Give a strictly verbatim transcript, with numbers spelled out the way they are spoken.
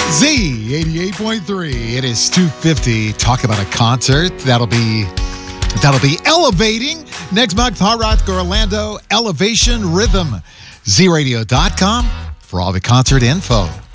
Z eighty-eight point three. It is two fifty. Talk about a concert that'll be that'll be elevating next month. Hard Rock Orlando Elevation Rhythm. Z radio dot com for all the concert info.